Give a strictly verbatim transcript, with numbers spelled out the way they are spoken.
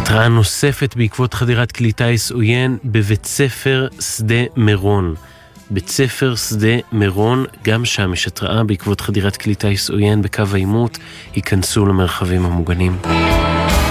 התראה נוספת בעקבות חדירת כלי טיס עוין בבית ספר שדה מירון. בית ספר שדה מירון, גם שם יש התראה בעקבות חדירת כלי טיס עוין בקו העימות, ייכנסו למרחבים המוגנים.